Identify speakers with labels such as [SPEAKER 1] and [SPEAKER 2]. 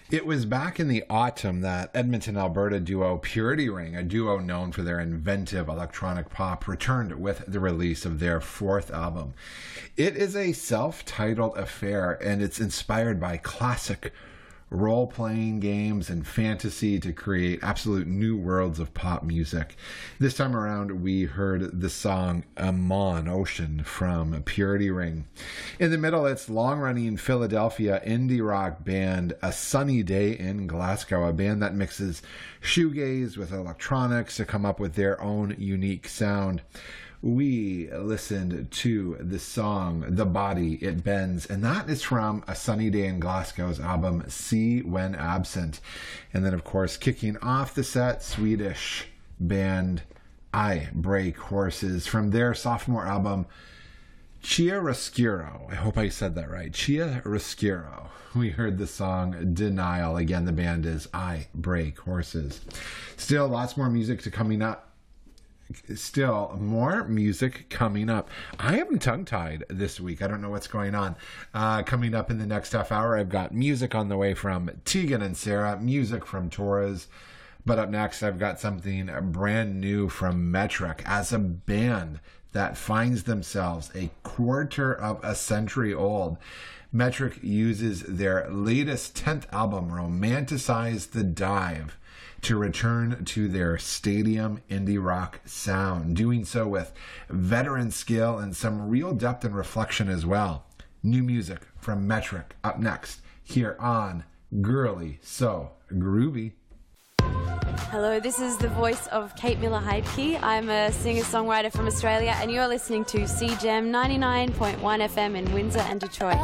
[SPEAKER 1] It was back in the autumn that Edmonton, Alberta duo Purity Ring, a duo known for their inventive electronic pop, returned with the release of their fourth album. It is a self-titled affair, and it's inspired by classic role-playing games and fantasy to create absolute new worlds of pop music. This time around, we heard the song Amon Ocean from Purity Ring. In the middle, it's long-running Philadelphia indie rock band A Sunny Day in Glasgow, a band that mixes shoegaze with electronics to come up with their own unique sound. We listened to the song The Body It Bends, and that is from A Sunny Day in Glasgow's album See When Absent. And then, of course, kicking off the set, Swedish band I Break Horses from their sophomore album Chiaroscuro. I hope I said that right. Chiaroscuro. We heard the song Denial. Again, the band is I Break Horses. Still, lots more music coming up. Still more music coming up. I am tongue-tied this week. I don't know what's going on. Coming up in the next half hour, I've got music on the way from Tegan and Sarah, music from Torres. But up next, I've got something brand new from Metric as a band that finds themselves a quarter of a century old. Metric uses their latest 10th album, Romanticize the Dive, to return to their stadium indie rock sound, doing so with veteran skill and some real depth and reflection as well. New music from Metric up next here on Girly So Groovy.
[SPEAKER 2] Hello, this is the voice of Kate Miller-Heidke. I'm a singer-songwriter from Australia, and you're listening to CGEM 99.1 FM in Windsor and Detroit.